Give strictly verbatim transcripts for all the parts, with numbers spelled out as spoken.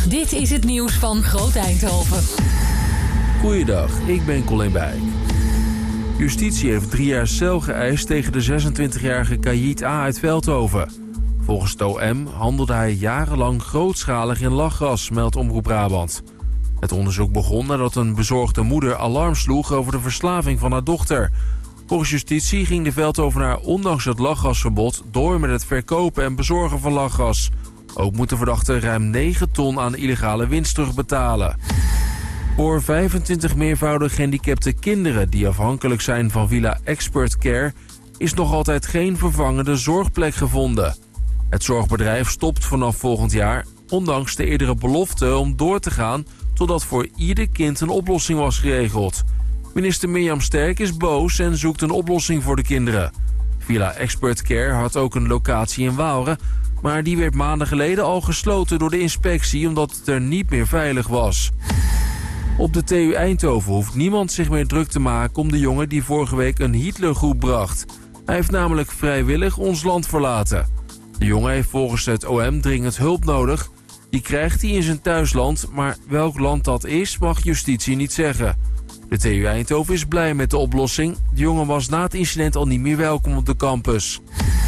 Dit is het nieuws van Groot Eindhoven. Goeiedag, ik ben Colin Bijk. Justitie heeft drie jaar cel geëist tegen de zesentwintigjarige Kayit A. uit Veldhoven. Volgens het O M handelde hij jarenlang grootschalig in lachgas, meldt Omroep Brabant. Het onderzoek begon nadat een bezorgde moeder alarm sloeg over de verslaving van haar dochter. Volgens justitie ging de Veldhovenaar ondanks het lachgasverbod door met het verkopen en bezorgen van lachgas. Ook moet de verdachte ruim negen ton aan illegale winst terugbetalen. Voor vijfentwintig meervoudig gehandicapte kinderen die afhankelijk zijn van Villa Expert Care is nog altijd geen vervangende zorgplek gevonden. Het zorgbedrijf stopt vanaf volgend jaar, ondanks de eerdere belofte om door te gaan totdat voor ieder kind een oplossing was geregeld. Minister Mirjam Sterk is boos en zoekt een oplossing voor de kinderen. Villa Expert Care had ook een locatie in Waalre, maar die werd maanden geleden al gesloten door de inspectie omdat het er niet meer veilig was. Op de T U Eindhoven hoeft niemand zich meer druk te maken om de jongen die vorige week een Hitlergroep bracht. Hij heeft namelijk vrijwillig ons land verlaten. De jongen heeft volgens het O M dringend hulp nodig. Die krijgt hij in zijn thuisland, maar welk land dat is mag justitie niet zeggen. De T U Eindhoven is blij met de oplossing. De jongen was na het incident al niet meer welkom op de campus.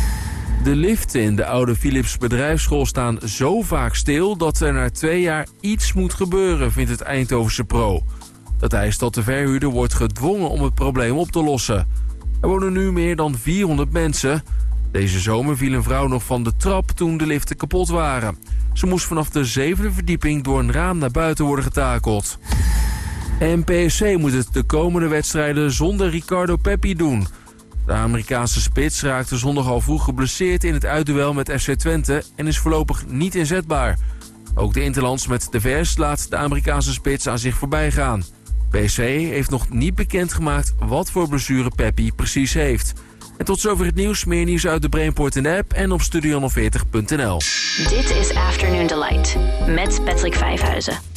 De liften in de oude Philips bedrijfsschool staan zo vaak stil dat er na twee jaar iets moet gebeuren, vindt het Eindhovense Pro. Dat eist dat de verhuurder wordt gedwongen om het probleem op te lossen. Er wonen nu meer dan vierhonderd mensen. Deze zomer viel een vrouw nog van de trap toen de liften kapot waren. Ze moest vanaf de zevende verdieping door een raam naar buiten worden getakeld. En P S V moet het de komende wedstrijden zonder Ricardo Pepi doen. De Amerikaanse spits raakte zondag al vroeg geblesseerd in het uitduel met F C Twente en is voorlopig niet inzetbaar. Ook de interlands met de V S laat de Amerikaanse spits aan zich voorbij gaan. P S V heeft nog niet bekendgemaakt wat voor blessure Pepi precies heeft. En tot zover het nieuws. Meer nieuws uit de Brainport in de app en op studio honderdveertig punt n l. Dit is Afternoon Delight met Patrick Vijfhuizen.